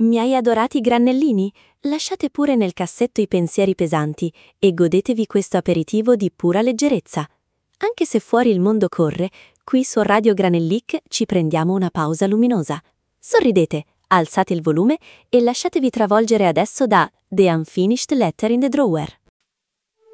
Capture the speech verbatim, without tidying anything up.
Miei adorati granellini, lasciate pure nel cassetto i pensieri pesanti e godetevi questo aperitivo di pura leggerezza. Anche se fuori il mondo corre, qui su Radio Granellic ci prendiamo una pausa luminosa. Sorridete, alzate il volume e lasciatevi travolgere adesso da The Unfinished Letter in the Drawer.